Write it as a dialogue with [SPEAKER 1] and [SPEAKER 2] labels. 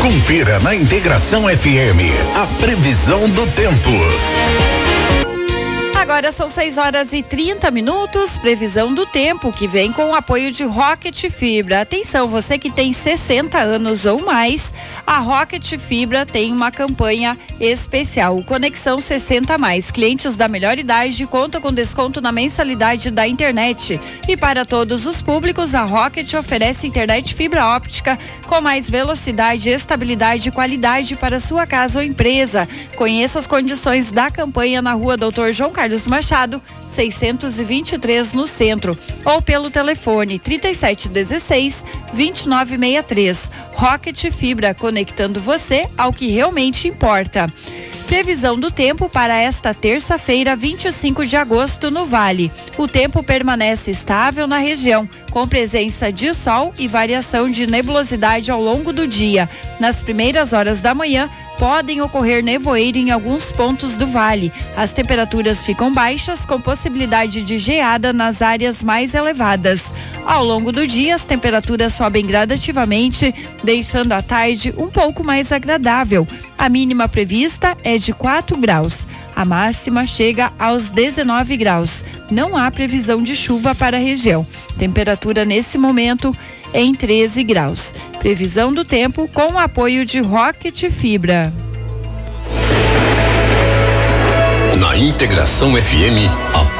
[SPEAKER 1] Confira na Integração FM a previsão do tempo.
[SPEAKER 2] Agora são 6h30, previsão do tempo, que vem com o apoio de Rocket Fibra. Atenção, você que tem 60 anos ou mais, a Rocket Fibra tem uma campanha especial, Conexão 60+. Clientes da melhor idade contam com desconto na mensalidade da internet. E para todos os públicos, a Rocket oferece internet fibra óptica com mais velocidade, estabilidade e qualidade para sua casa ou empresa. Conheça as condições da campanha na rua Dr. João Carlos Machado, 623 no centro, ou pelo telefone 3716-2963. Rocket Fibra, conectando você ao que realmente importa. Previsão do tempo para esta terça-feira, 25 de agosto, no Vale. O tempo permanece estável na região, com presença de sol e variação de nebulosidade ao longo do dia. Nas primeiras horas da manhã, podem ocorrer nevoeiro em alguns pontos do vale. As temperaturas ficam baixas, com possibilidade de geada nas áreas mais elevadas. Ao longo do dia, as temperaturas sobem gradativamente, deixando a tarde um pouco mais agradável. A mínima prevista é de 4 graus. A máxima chega aos 19 graus. Não há previsão de chuva para a região. Temperatura nesse momento em 13 graus. Previsão do tempo com o apoio de Rocket Fibra.
[SPEAKER 1] Na Integração FM, a